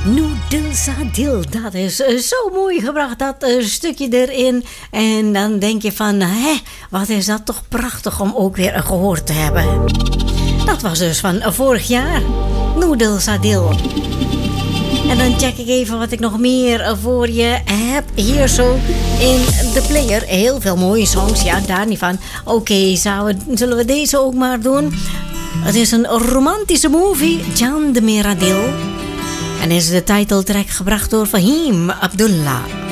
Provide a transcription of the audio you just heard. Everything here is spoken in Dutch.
Noedelsadil, dat is zo mooi gebracht, dat stukje erin. En dan denk je van, wat is dat toch prachtig om ook weer gehoord te hebben. Dat was dus van vorig jaar, Noedelsadil. En dan check ik even wat ik nog meer voor je heb hier zo in de player. Heel veel mooie songs, ja, daar niet van. Oké, zullen we deze ook maar doen? Het is een romantische movie, Jan de Meradil. En is de titeltrack gebracht door Fahim Abdullah.